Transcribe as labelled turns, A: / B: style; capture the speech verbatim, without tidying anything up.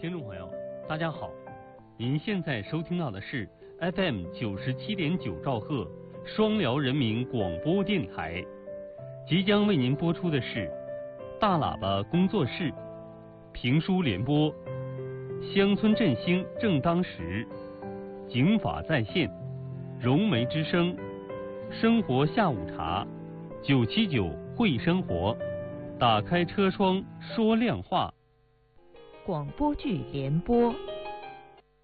A: 听众朋友，大家好，您现在收听到的是 F M 九十七点九兆赫双辽人民广播电台，即将为您播出的是大喇叭工作室评书联播，乡村振兴正当时，警法在线，融媒之声，生活下午茶，九七九会生活，打开车窗说亮话。
B: 广播剧联播。